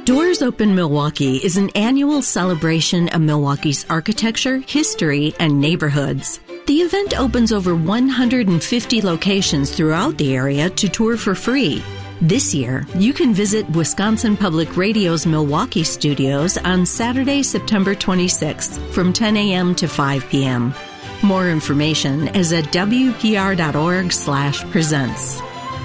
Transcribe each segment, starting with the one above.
Doors Open Milwaukee is an annual celebration of Milwaukee's architecture, history, and neighborhoods. The event opens over 150 locations throughout the area to tour for free. This year, you can visit Wisconsin Public Radio's Milwaukee studios on Saturday, September 26th from 10 a.m. to 5 p.m. More information is at wpr.org/presents.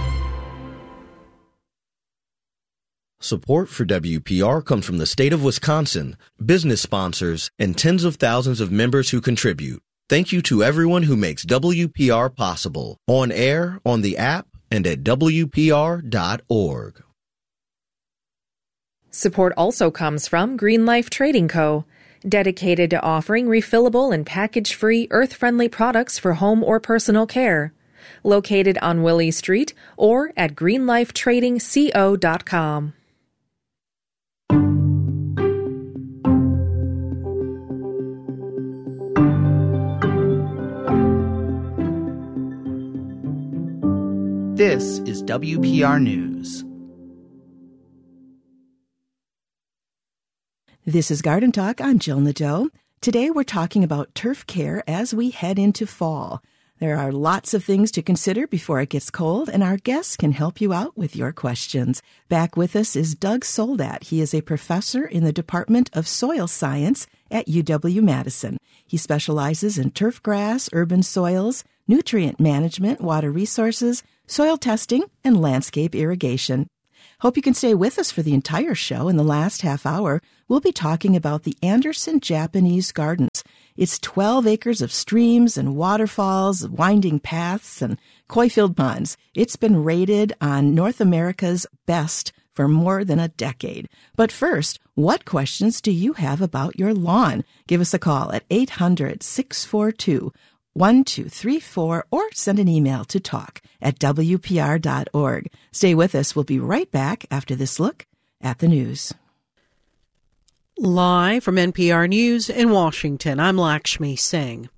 Support for WPR comes from the state of Wisconsin, business sponsors, and tens of thousands of members who contribute. Thank you to everyone who makes WPR possible, on air, on the app, and at WPR.org. Support also comes from Green Life Trading Co., dedicated to offering refillable and package-free, earth-friendly products for home or personal care. Located on Willie Street or at greenlifetradingco.com. This is WPR News. This is Garden Talk. I'm Jill Nadeau. Today we're talking about turf care as we head into fall. There are lots of things to consider before it gets cold, and our guests can help you out with your questions. Back with us is Doug Soldat. He is a professor in the Department of Soil Science at UW-Madison. He specializes in turf grass, urban soils, nutrient management, water resources, soil testing, and landscape irrigation. Hope you can stay with us for the entire show. In the last half hour, we'll be talking about the Anderson Japanese Gardens. It's 12 acres of streams and waterfalls, winding paths, and koi-filled ponds. It's been rated on North America's best for more than a decade. But first, what questions do you have about your lawn? Give us a call at 800-642-1234 or send an email to talk@wpr.org. Stay with us. We'll be right back after this look at the news. Live from NPR News in Washington, I'm Lakshmi Singh.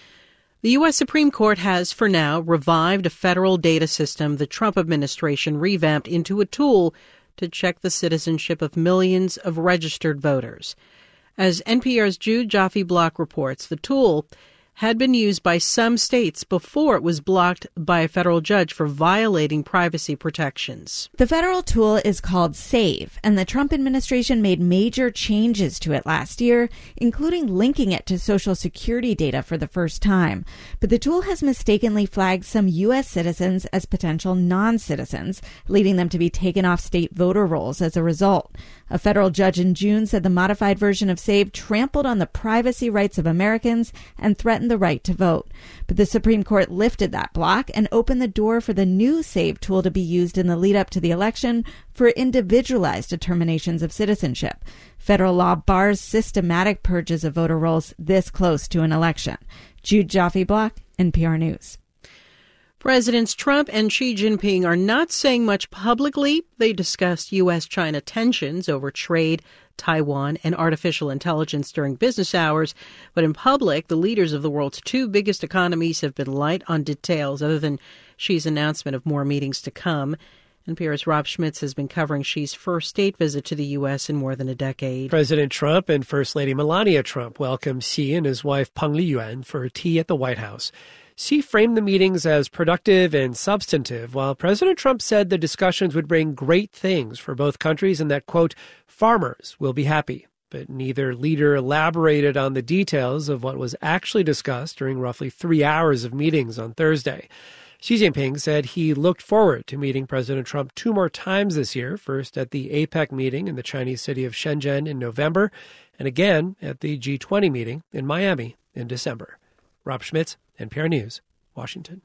The U.S. Supreme Court has, for now, revived a federal data system the Trump administration revamped into a tool to check the citizenship of millions of registered voters. As NPR's Jude Jaffe-Block reports, the tool had been used by some states before it was blocked by a federal judge for violating privacy protections. The federal tool is called SAVE, and the Trump administration made major changes to it last year, including linking it to Social Security data for the first time. But the tool has mistakenly flagged some U.S. citizens as potential non-citizens, leading them to be taken off state voter rolls as a result. A federal judge in June said the modified version of SAVE trampled on the privacy rights of Americans and threatened the right to vote. But the Supreme Court lifted that block and opened the door for the new SAVE tool to be used in the lead up to the election for individualized determinations of citizenship. Federal law bars systematic purges of voter rolls this close to an election. Jude Jaffe-Block, NPR News. Presidents Trump and Xi Jinping are not saying much publicly. They discussed U.S.-China tensions over trade, Taiwan, and artificial intelligence during business hours. But in public, the leaders of the world's two biggest economies have been light on details, other than Xi's announcement of more meetings to come. NPR's Rob Schmitz has been covering Xi's first state visit to the U.S. in more than a decade. President Trump and First Lady Melania Trump welcomed Xi and his wife Peng Liyuan for tea at the White House. Xi framed the meetings as productive and substantive, while President Trump said the discussions would bring great things for both countries and that, quote, farmers will be happy. But neither leader elaborated on the details of what was actually discussed during roughly 3 hours of meetings on Thursday. Xi Jinping said he looked forward to meeting President Trump 2 more times this year, first at the APEC meeting in the Chinese city of Shenzhen in November, and again at the G20 meeting in Miami in December. Rob Schmitz, NPR News, Washington.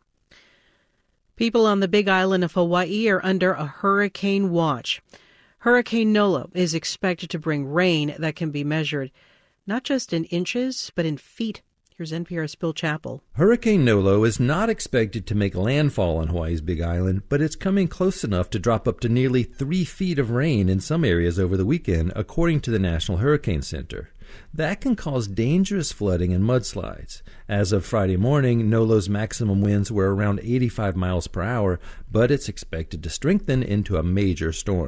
People on the Big Island of Hawaii are under a hurricane watch. Hurricane Nolo is expected to bring rain that can be measured not just in inches, but in feet. Here's NPR's Bill Chappell. Hurricane Nolo is not expected to make landfall on Hawaii's Big Island, but it's coming close enough to drop up to nearly 3 feet of rain in some areas over the weekend, according to the National Hurricane Center. That can cause dangerous flooding and mudslides. As of Friday morning, Nolo's maximum winds were around 85 miles per hour, but it's expected to strengthen into a major storm.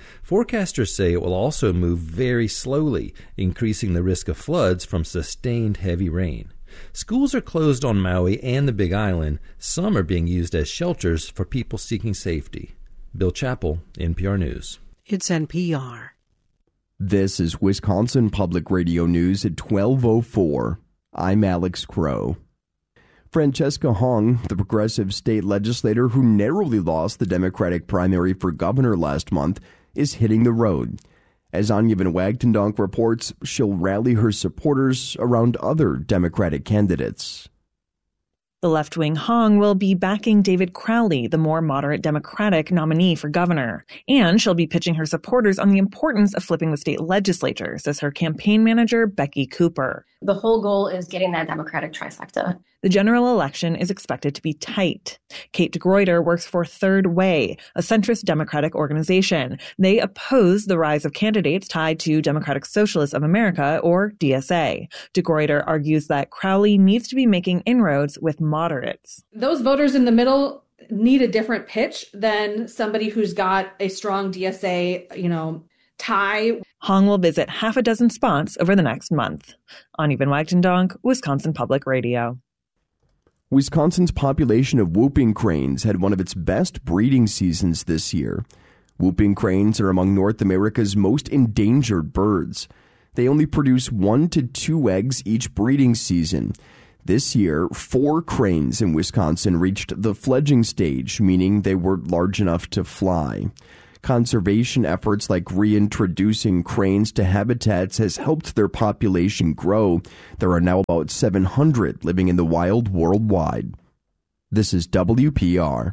Forecasters say it will also move very slowly, increasing the risk of floods from sustained heavy rain. Schools are closed on Maui and the Big Island. Some are being used as shelters for people seeking safety. Bill Chappell, NPR News. It's NPR. This is Wisconsin Public Radio News at 12:04. I'm Alex Crow. Francesca Hong, the progressive state legislator who narrowly lost the Democratic primary for governor last month, is hitting the road. As Anya Van Wagtendonk reports, she'll rally her supporters around other Democratic candidates. The left-wing Hong will be backing David Crowley, the more moderate Democratic nominee for governor. And she'll be pitching her supporters on the importance of flipping the state legislature, says her campaign manager, Becky Cooper. The whole goal is getting that Democratic trifecta. The general election is expected to be tight. Kate DeGruyter works for Third Way, a centrist Democratic organization. They oppose the rise of candidates tied to Democratic Socialists of America, or DSA. DeGruyter argues that Crowley needs to be making inroads with moderates. Those voters in the middle need a different pitch than somebody who's got a strong DSA, tie. Hong will visit half a dozen spots over the next month. Anya Van Wagtendonk, Wisconsin Public Radio. Wisconsin's population of whooping cranes had one of its best breeding seasons this year. Whooping cranes are among North America's most endangered birds. They only produce 1 to 2 eggs each breeding season. This year, 4 cranes in Wisconsin reached the fledging stage, meaning they were large enough to fly. Conservation efforts like reintroducing cranes to habitats has helped their population grow. There are now about 700 living in the wild worldwide. This is WPR.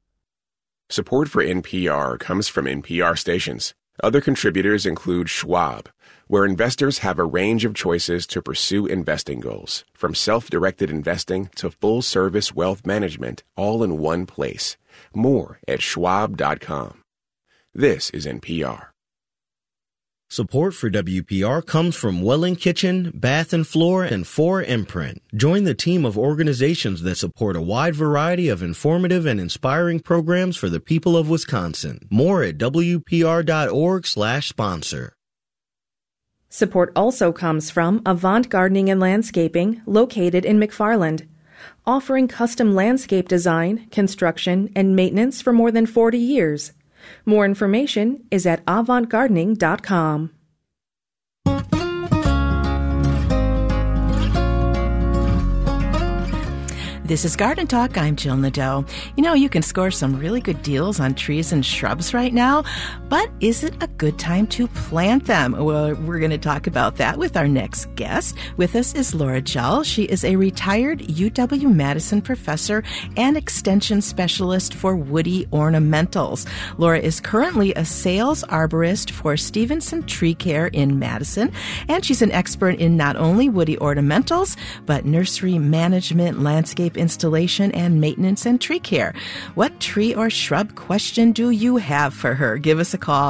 Support for NPR comes from NPR stations. Other contributors include Schwab, where investors have a range of choices to pursue investing goals, from self-directed investing to full-service wealth management, all in one place. More at schwab.com. This is NPR. Support for WPR comes from Welling Kitchen, Bath and Floor, and 4imprint. Join the team of organizations that support a wide variety of informative and inspiring programs for the people of Wisconsin. More at WPR.org/sponsor. Support also comes from Avant Gardening and Landscaping, located in McFarland, offering custom landscape design, construction, and maintenance for more than 40 years. More information is at avantgardening.com. This is Garden Talk. I'm Jill Nadeau. You can score some really good deals on trees and shrubs right now, but is it a good time to plant them? Well, we're going to talk about that with our next guest. With us is Laura Jull. She is a retired UW-Madison professor and extension specialist for woody ornamentals. Laura is currently a sales arborist for Stevenson Tree Care in Madison, and she's an expert in not only woody ornamentals, but nursery management, landscape installation, and maintenance and tree care. What tree or shrub question do you have for her? Give us a call,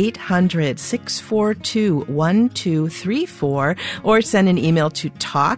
800-642-1234, or send an email to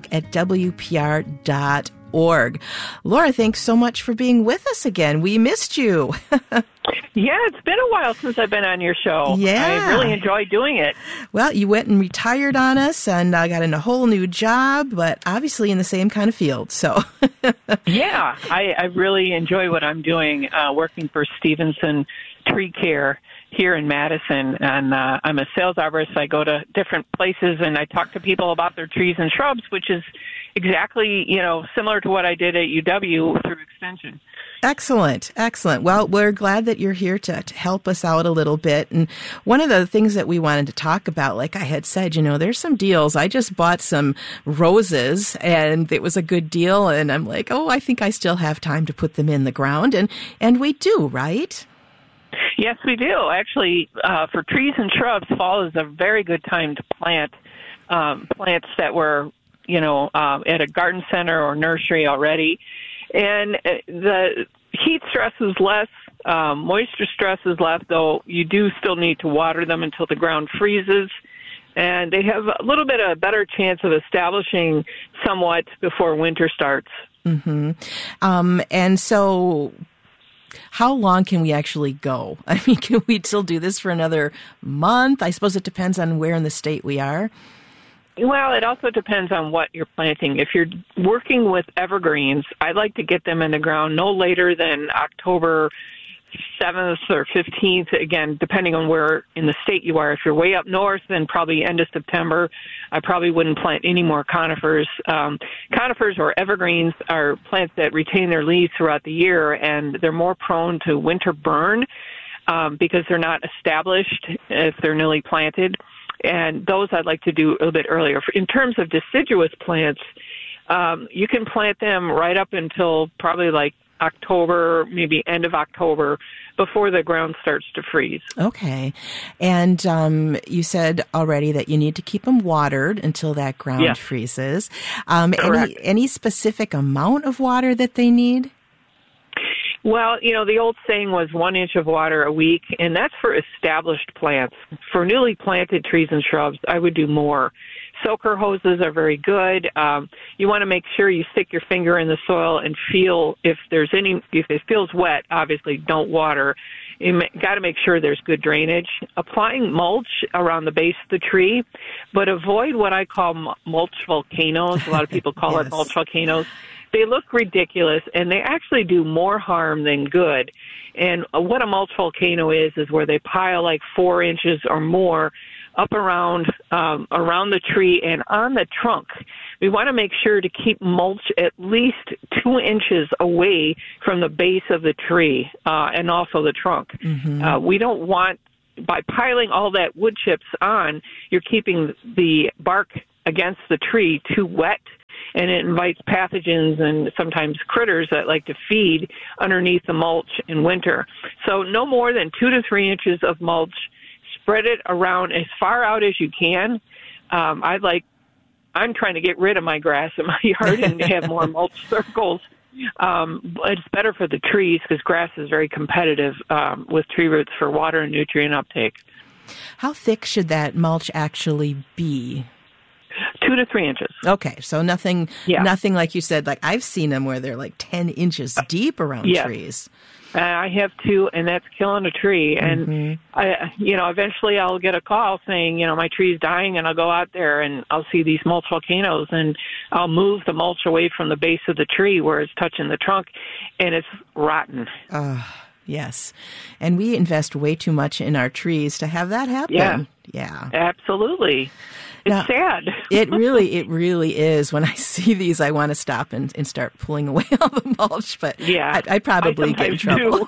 talk@wpr.org. Laura, thanks so much for being with us again. We missed you. Yeah, it's been a while since I've been on your show. Yeah. I really enjoy doing it. Well, you went and retired on us and got in a whole new job, but obviously in the same kind of field. So, yeah, I really enjoy what I'm doing, working for Stevenson Tree Care here in Madison. And I'm a sales arborist. I go to different places and I talk to people about their trees and shrubs, which is exactly, similar to what I did at UW through Extension. Excellent. Well, we're glad that you're here to help us out a little bit. And one of the things that we wanted to talk about, like I had said, there's some deals. I just bought some roses and it was a good deal. And I'm like, I think I still have time to put them in the ground. And we do, right? Yes, we do. Actually, for trees and shrubs, fall is a very good time to plant plants that were, at a garden center or nursery already. And the heat stress is less, moisture stress is less, though you do still need to water them until the ground freezes. And they have a little bit of a better chance of establishing somewhat before winter starts. Mm-hmm. And so How long can we actually go? I mean, can we still do this for another month? I suppose it depends on where in the state we are. Well, it also depends on what you're planting. If you're working with evergreens, I'd like to get them in the ground no later than October 7th or 15th, again, depending on where in the state you are. If you're way up north, then probably end of September. I probably wouldn't plant any more conifers. Conifers or evergreens are plants that retain their leaves throughout the year, and they're more prone to winter burn because they're not established if they're newly planted. And those I'd like to do a little bit earlier. In terms of deciduous plants, you can plant them right up until probably like October, maybe end of October, before the ground starts to freeze. Okay. And you said already that you need to keep them watered until that ground freezes. Any specific amount of water that they need? Well, the old saying was 1 inch of water a week, and that's for established plants. For newly planted trees and shrubs, I would do more. Soaker hoses are very good. You want to make sure you stick your finger in the soil and feel if it feels wet, obviously don't water. You got to make sure there's good drainage. Applying mulch around the base of the tree, but avoid what I call mulch volcanoes. A lot of people call it mulch volcanoes. They look ridiculous, and they actually do more harm than good. And what a mulch volcano is where they pile like 4 inches or more up around the tree and on the trunk. We want to make sure to keep mulch at least 2 inches away from the base of the tree and also the trunk. Mm-hmm. We don't want, by piling all that wood chips on, you're keeping the bark against the tree too wet, and it invites pathogens and sometimes critters that like to feed underneath the mulch in winter. So no more than 2 to 3 inches of mulch. Spread it around as far out as you can. I'm trying to get rid of my grass in my yard and have more mulch circles. It's better for the trees because grass is very competitive with tree roots for water and nutrient uptake. How thick should that mulch actually be? 2 to 3 inches. Okay, so nothing like you said, like I've seen them where they're like 10 inches deep around trees. I have too, and that's killing a tree. And, eventually I'll get a call saying, my tree's dying, and I'll go out there and I'll see these mulch volcanoes, and I'll move the mulch away from the base of the tree where it's touching the trunk, and it's rotten. Yes. And we invest way too much in our trees to have that happen. Yeah. Absolutely. It's sad. It really is. When I see these, I want to stop and start pulling away all the mulch, but I probably get in trouble.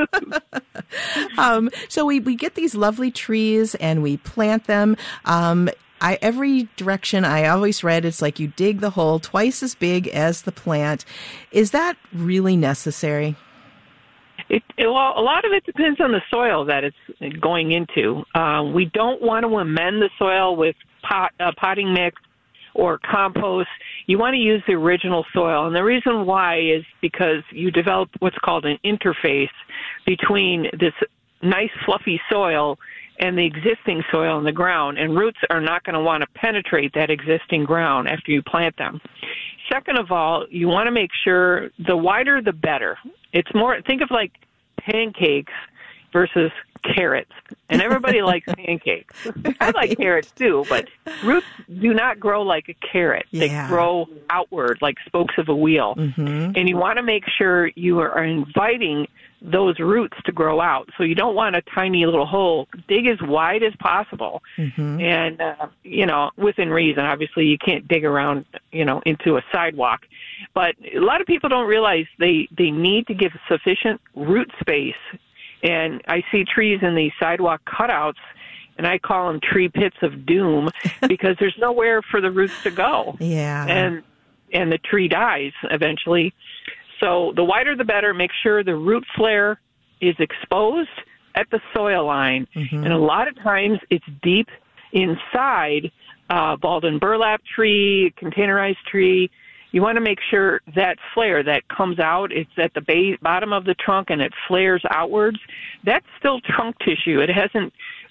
So we get these lovely trees and we plant them. Every direction I always read, it's like you dig the hole twice as big as the plant. Is that really necessary? Well, a lot of it depends on the soil that it's going into. We don't want to amend the soil with potting mix or compost. You want to use the original soil. And the reason why is because you develop what's called an interface between this nice fluffy soil and the existing soil in the ground. And roots are not going to want to penetrate that existing ground after you plant them. Second of all, you want to make sure the wider the better. It's more, think of like pancakes versus carrots. And everybody likes pancakes. I like carrots too, but roots do not grow like a carrot. They grow outward like spokes of a wheel. Mm-hmm. And you want to make sure you are inviting those roots to grow out. So you don't want a tiny little hole. Dig as wide as possible. Mm-hmm. And, within reason. Obviously, you can't dig around, into a sidewalk. But a lot of people don't realize they need to give sufficient root space. And I see trees in these sidewalk cutouts, and I call them tree pits of doom because there's nowhere for the roots to go. Yeah. And the tree dies eventually. So the wider the better. Make sure the root flare is exposed at the soil line. Mm-hmm. And a lot of times it's deep inside balled and burlap tree, containerized tree. You want to make sure that flare that comes out, it's at the bottom of the trunk and it flares outwards. That's still trunk tissue. It hasn't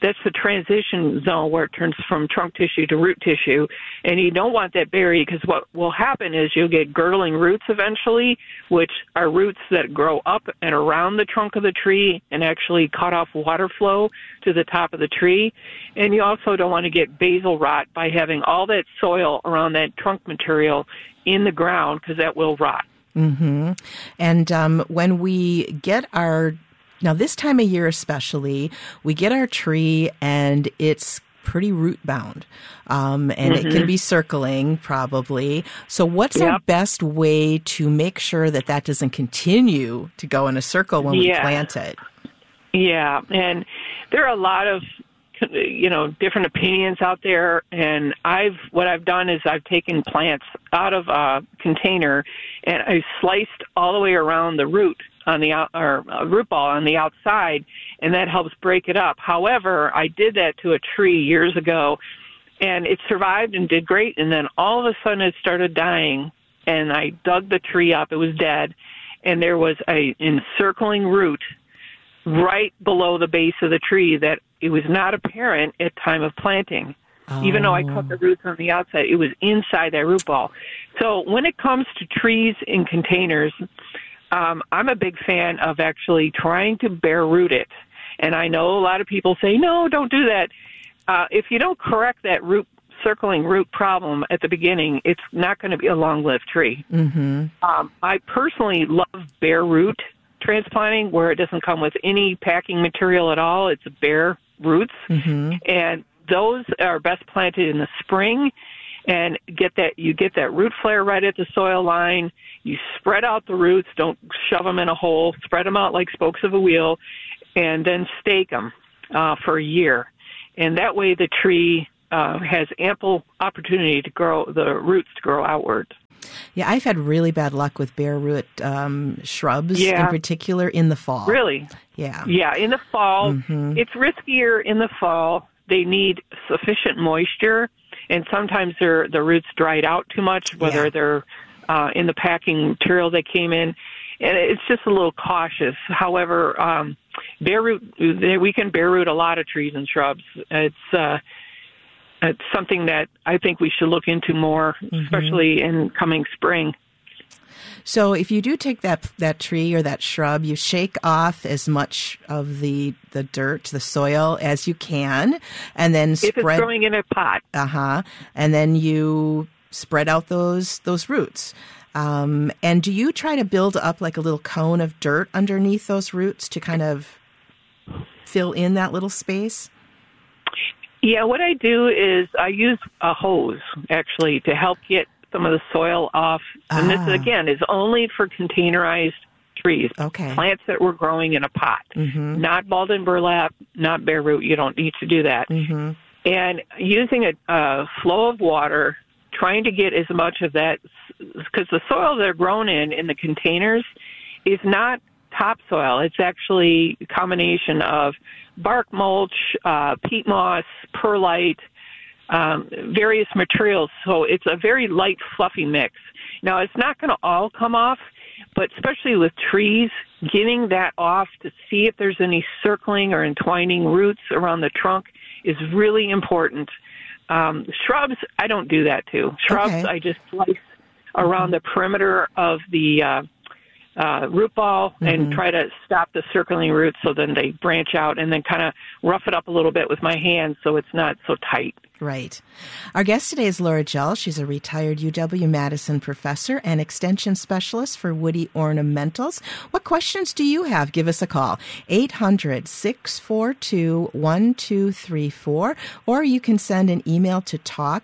that's the transition zone where it turns from trunk tissue to root tissue. And you don't want that buried, because what will happen is you'll get girdling roots eventually, which are roots that grow up and around the trunk of the tree and actually cut off water flow to the top of the tree. And you also don't want to get basal rot by having all that soil around that trunk material in the ground, because that will rot. Mm-hmm. And when we get now this time of year especially, we get our tree and it's pretty root bound, and it can be circling probably. So what's our best way to make sure that doesn't continue to go in a circle when we plant it? Yeah, and there are a lot of different opinions out there, and what I've done is I've taken plants out of a container and I sliced all the way around the root on the root ball on the outside, and that helps break it up. However, I did that to a tree years ago, and it survived and did great, and then all of a sudden it started dying, and I dug the tree up. It was dead, and there was a encircling root right below the base of the tree that it was not apparent at time of planting. Even though I cut the roots on the outside, it was inside that root ball. So when it comes to trees in containers, I'm a big fan of actually trying to bare root it. And I know a lot of people say, no, don't do that. If you don't correct that circling root problem at the beginning, it's not going to be a long-lived tree. Mm-hmm. I personally love bare root transplanting, where it doesn't come with any packing material at all. It's bare roots. Mm-hmm. And those are best planted in the spring, and you get that root flare right at the soil line. You spread out the roots, don't shove them in a hole, spread them out like spokes of a wheel, and then stake them for a year. And that way the tree has ample opportunity to grow, the roots to grow outward. Yeah, I've had really bad luck with bare root shrubs in particular in the fall. Really? Yeah. Yeah, in the fall. Mm-hmm. It's riskier in the fall. They need sufficient moisture, and sometimes the roots dried out too much, whether they're in the packing material they came in, and it's just a little cautious. However, bare root, we can bare root a lot of trees and shrubs. It's something that I think we should look into more, especially in coming spring. So if you do take that tree or that shrub, you shake off as much of the dirt, the soil, as you can, and then if it's growing in a pot. And then you spread out those roots. And do you try to build up like a little cone of dirt underneath those roots to kind of fill in that little space? Yeah, what I do is I use a hose, actually, to help get some of the soil off. And this, again, is only for containerized trees, plants that were growing in a pot, not balled in burlap, not bare root. You don't need to do that. Mm-hmm. And using a flow of water, trying to get as much of that, because the soil they're grown in the containers is not topsoil. It's actually a combination of bark mulch, peat moss, perlite, various materials. So it's a very light, fluffy mix. Now, it's not going to all come off, but especially with trees, getting that off to see if there's any circling or entwining roots around the trunk is really important. Shrubs, I don't do that too. Shrubs, I just slice around the perimeter of the root ball and try to stop the circling roots so then they branch out, and then kind of rough it up a little bit with my hands so it's not so tight. Right. Our guest today is Laura Gell. She's a retired UW-Madison professor and extension specialist for woody ornamentals. What questions do you have? Give us a call, 800-642-1234, or you can send an email to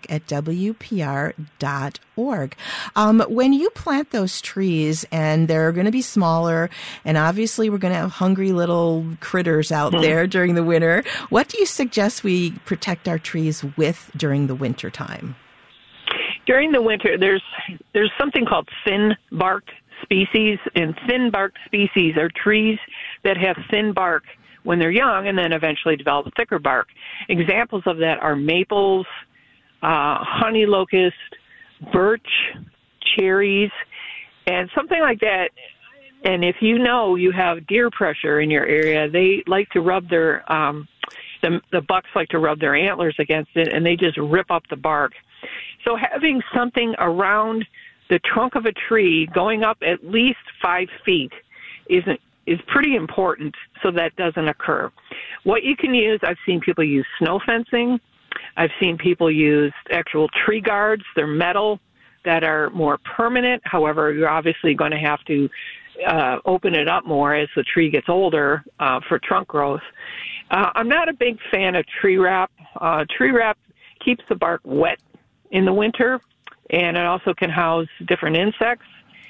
talk@wpr.org. When you plant those trees, and they're going to be smaller, and obviously we're going to have hungry little critters out there during the winter, what do you suggest we protect our trees with during the winter time? During the winter, there's something called thin-barked species, and thin-barked species are trees that have thin bark when they're young and then eventually develop thicker bark. Examples of that are maples, honey locust, birch, cherries, and something like that. And if you know you have deer pressure in your area, they like to rub their the bucks like to rub their antlers against it, and they just rip up the bark. So having something around the trunk of a tree going up at least 5 feet is pretty important so that doesn't occur. What you can use, I've seen people use snow fencing. I've seen people use actual tree guards. They're metal that are more permanent. However, you're obviously going to have to open it up more as the tree gets older for trunk growth. I'm not a big fan of tree wrap. Tree wrap keeps the bark wet in the winter, and it also can house different insects.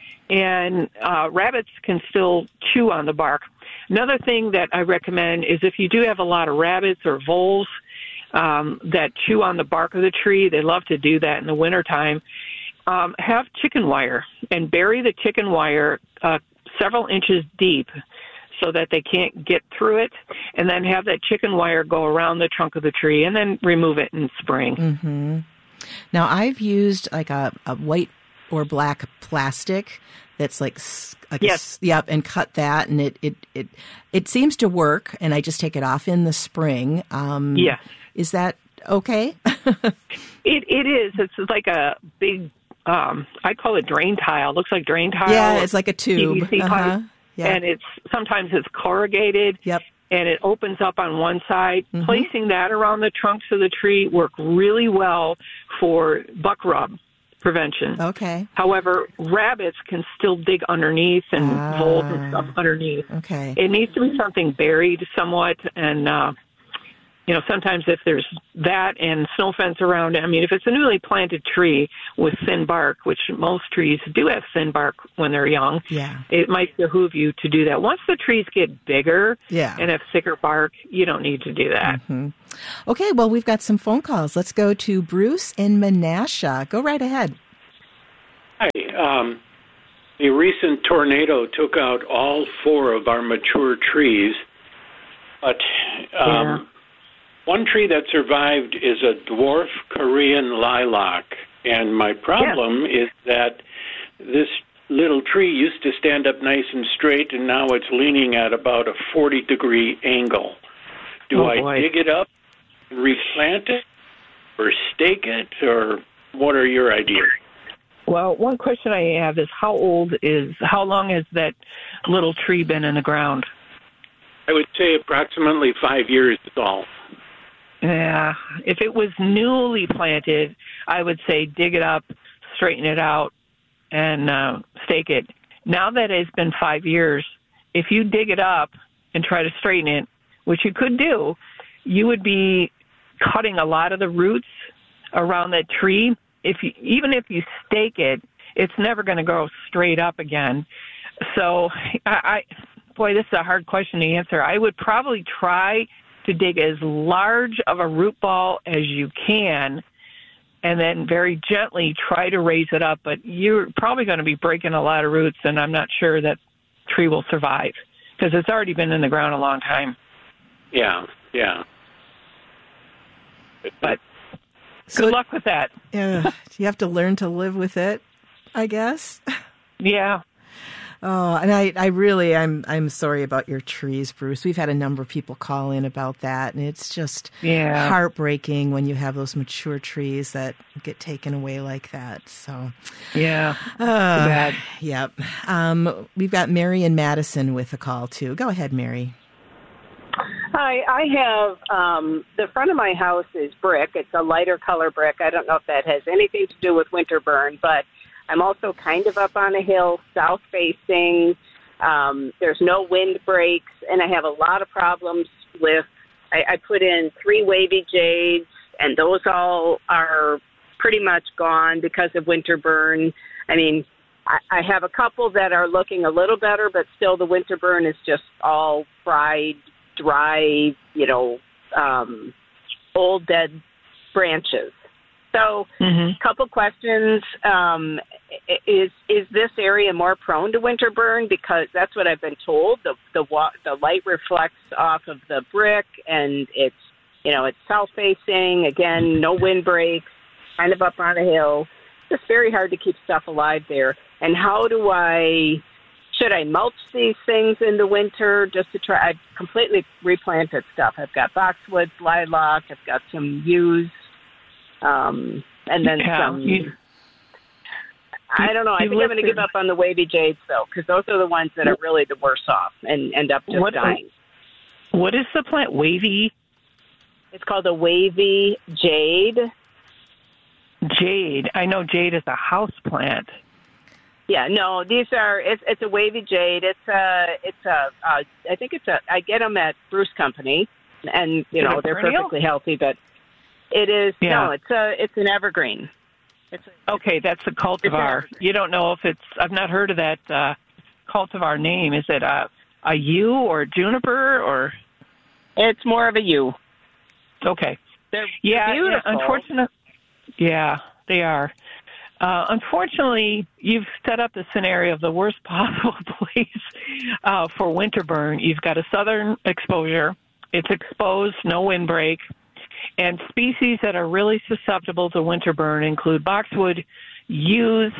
And rabbits can still chew on the bark. Another thing that I recommend is if you do have a lot of rabbits or voles that chew on the bark of the tree, they love to do that in the wintertime, have chicken wire and bury the chicken wire several inches deep so that they can't get through it, and then have that chicken wire go around the trunk of the tree and then remove it in spring. Mm-hmm. Now, I've used like a white or black plastic that's like yes. And cut that, and it seems to work, and I just take it off in the spring. Yes. Is that okay? It is. It's like a big, I call it drain tile. It looks like drain tile. Yeah, it's like a tube. PVC pipe. Yeah. And sometimes it's corrugated. Yep. And it opens up on one side. Mm-hmm. Placing that around the trunks of the tree work really well for buck rub prevention. Okay. However, rabbits can still dig underneath and voles and stuff underneath. Okay. It needs to be something buried somewhat, and sometimes if there's that and snow fence around it, I mean, if it's a newly planted tree with thin bark, which most trees do have thin bark when they're young, it might behoove you to do that. Once the trees get bigger and have thicker bark, you don't need to do that. Mm-hmm. Okay, well, we've got some phone calls. Let's go to Bruce in Menasha. Go right ahead. Hi. The recent tornado took out all 4 of our mature trees, but one tree that survived is a dwarf Korean lilac, and my problem is that this little tree used to stand up nice and straight, and now it's leaning at about a 40-degree angle. Do I dig it up, replant it, or stake it, or what are your ideas? Well, one question I have is how long has that little tree been in the ground? I would say approximately 5 years is all. Yeah, if it was newly planted, I would say dig it up, straighten it out, and stake it. Now that it's been 5 years, if you dig it up and try to straighten it, which you could do, you would be cutting a lot of the roots around that tree. Even if you stake it, it's never going to go straight up again. So, this is a hard question to answer. I would probably try to dig as large of a root ball as you can, and then very gently try to raise it up. But you're probably going to be breaking a lot of roots, and I'm not sure that tree will survive because it's already been in the ground a long time. Yeah. But good luck with that. You have to learn to live with it, I guess. Yeah. Oh, and I'm sorry about your trees, Bruce. We've had a number of people call in about that, and it's just heartbreaking when you have those mature trees that get taken away like that. So, too bad. Yep. We've got Mary and Madison with a call too. Go ahead, Mary. Hi, I have the front of my house is brick. It's a lighter color brick. I don't know if that has anything to do with winter burn, but I'm also kind of up on a hill, south facing. There's no wind breaks, and I have a lot of problems with, I put in 3 wavy jades, and those all are pretty much gone because of winter burn. I mean, I have a couple that are looking a little better, but still the winter burn is just all fried, dry, old dead branches. So, couple questions. Is this area more prone to winter burn? Because that's what I've been told. The light reflects off of the brick, and it's south facing. Again, no wind breaks. Kind of up on a hill. It's very hard to keep stuff alive there. And how do I should I mulch these things in the winter just to try? I've completely replanted stuff. I've got boxwoods, lilac. I've got some yews, and then some. I don't know. I think I'm going to give up on the wavy jades, though, because those are the ones that are really the worst off and end up just dying. What is the plant? Wavy? It's called a wavy jade. Jade. I know jade is a house plant. Yeah, no, these are. It's a wavy jade. I get them at Bruce Company, and they're perfectly healthy. But it is it's an evergreen. Okay, that's a cultivar. You don't know if it's. I've not heard of that cultivar name. Is it a yew or juniper or? It's more of a yew. Okay. They're beautiful. Unfortunately, yeah, they are. Unfortunately, you've set up the scenario of the worst possible place for winter burn. You've got a southern exposure. It's exposed, no windbreak. And species that are really susceptible to winter burn include boxwood, yews,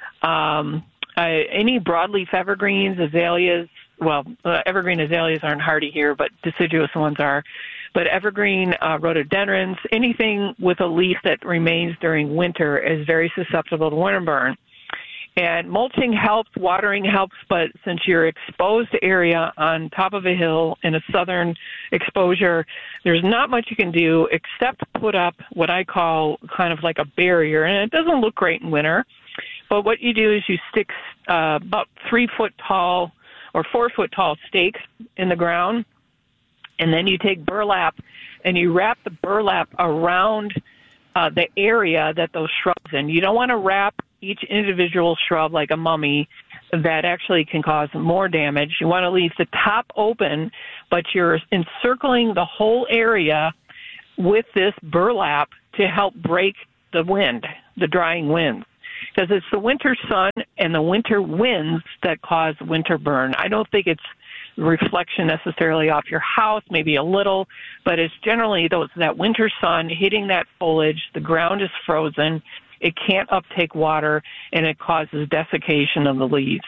any broadleaf evergreens, azaleas. Well, evergreen azaleas aren't hardy here, but deciduous ones are. But evergreen rhododendrons, anything with a leaf that remains during winter is very susceptible to winter burn. And mulching helps, watering helps, but since you're exposed area on top of a hill in a southern exposure, there's not much you can do except put up what I call kind of like a barrier. And it doesn't look great in winter, but what you do is you stick about 3 foot tall or 4 foot tall stakes in the ground, and then you take burlap and you wrap the burlap around the area that those shrubs in. You don't want to wrap each individual shrub like a mummy. That actually can cause more damage. You want to leave the top open, but you're encircling the whole area with this burlap to help break the wind, the drying winds. Because it's the winter sun and the winter winds that cause winter burn. I don't think it's reflection necessarily off your house, maybe a little, but it's generally that winter sun hitting that foliage. The ground is frozen. It can't uptake water, and it causes desiccation of the leaves.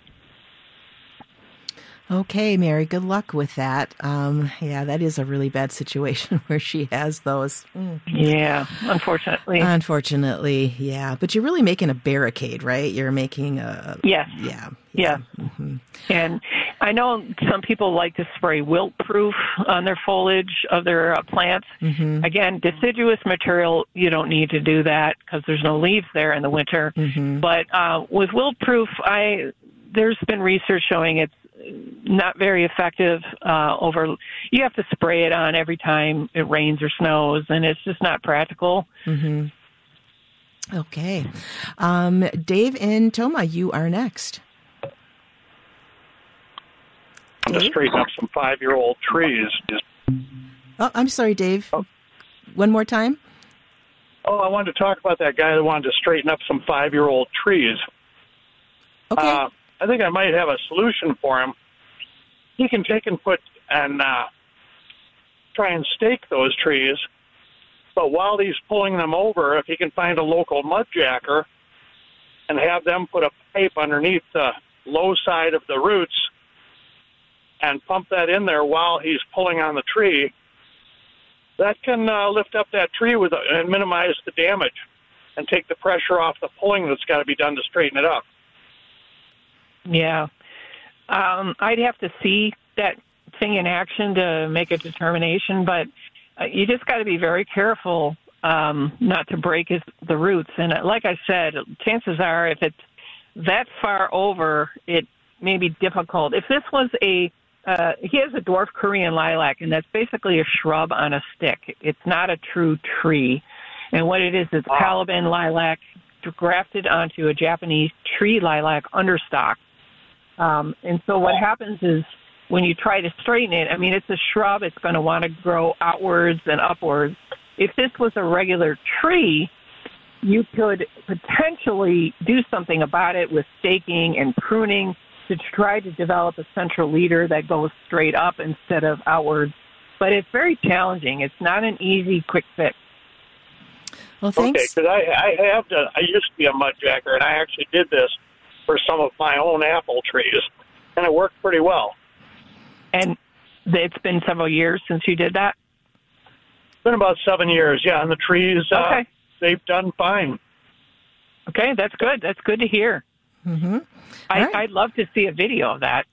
Okay, Mary, good luck with that. That is a really bad situation where she has those. Yeah, unfortunately. Unfortunately, yeah. But you're really making a barricade, right? You're making a... Yes. Yeah. Yeah. Mm-hmm. And I know some people like to spray wilt-proof on their foliage of their plants. Mm-hmm. Again, deciduous material, you don't need to do that because there's no leaves there in the winter. Mm-hmm. But with wilt-proof, there's been research showing it's not very effective you have to spray it on every time it rains or snows, and it's just not practical. Mm-hmm. Okay. Dave in Toma, you are next. To straighten up some 5-year-old trees. Oh, I'm sorry, Dave. One more time? Oh, I wanted to talk about that guy that wanted to straighten up some 5-year-old trees. Okay. I think I might have a solution for him. He can take and try and stake those trees, but while he's pulling them over, if he can find a local mud jacker and have them put a pipe underneath the low side of the roots and pump that in there while he's pulling on the tree, that can lift up that tree and minimize the damage and take the pressure off the pulling that's got to be done to straighten it up. Yeah. I'd have to see that thing in action to make a determination, but you just got to be very careful not to break the roots. And like I said, chances are if it's that far over, it may be difficult. If this was he has a dwarf Korean lilac, and that's basically a shrub on a stick. It's not a true tree. And what it is, it's Calaban lilac grafted onto a Japanese tree lilac understock. And so what happens is when you try to straighten it, I mean, it's a shrub. It's going to want to grow outwards and upwards. If this was a regular tree, you could potentially do something about it with staking and pruning to try to develop a central leader that goes straight up instead of outwards. But it's very challenging. It's not an easy, quick fix. Well, thanks. Okay, because I used to be a mud jacker, and I actually did this for some of my own apple trees. and it worked pretty well. And it's been several years since you did that? It's been about 7 years, yeah, and the trees, okay. They've done fine. Okay, that's good. That's good to hear. Mm-hmm. I'd love to see a video of that.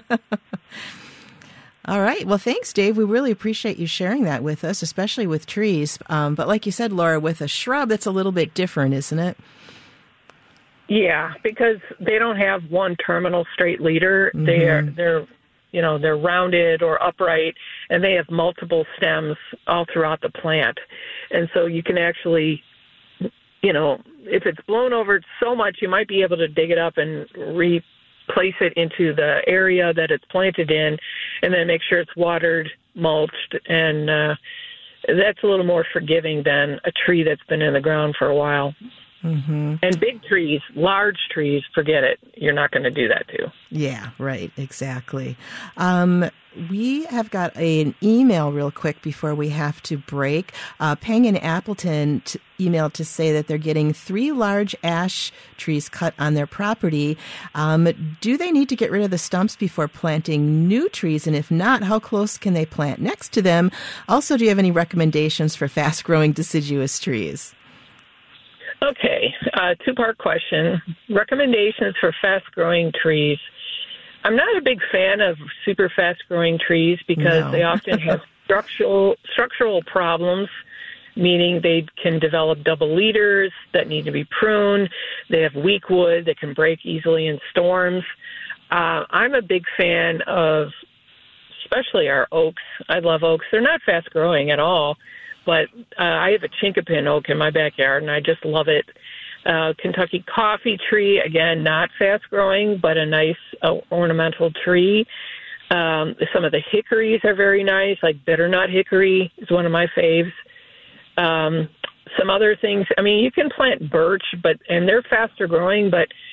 All right. Well, thanks, Dave. We really appreciate you sharing that with us, especially with trees. But like you said, Laura, with a shrub, it's a little bit different, isn't it? Yeah, because they don't have one terminal straight leader. Mm-hmm. They're rounded or upright, and they have multiple stems all throughout the plant. And so you can actually, if it's blown over so much, you might be able to dig it up and place it into the area that it's planted in, and then make sure it's watered, mulched, and that's a little more forgiving than a tree that's been in the ground for a while. Mm-hmm. And big trees, large trees, forget it. You're not going to do that too. Yeah, right, exactly. We have got an email real quick before we have to break. Peng in Appleton emailed to say that they're getting 3 large ash trees cut on their property. Do they need to get rid of the stumps before planting new trees? And if not, how close can they plant next to them? Also, do you have any recommendations for fast-growing deciduous trees? Okay, 2-part question. Recommendations for fast-growing trees. I'm not a big fan of super fast-growing trees because they often have structural problems, meaning they can develop double leaders that need to be pruned. They have weak wood that can break easily in storms. I'm a big fan of especially our oaks. I love oaks. They're not fast-growing at all, but I have a chinkapin oak in my backyard, and I just love it. Kentucky coffee tree, again, not fast-growing, but a nice ornamental tree. Some of the hickories are very nice, like bitternut hickory is one of my faves. Some other things, you can plant birch, and they're faster growing, but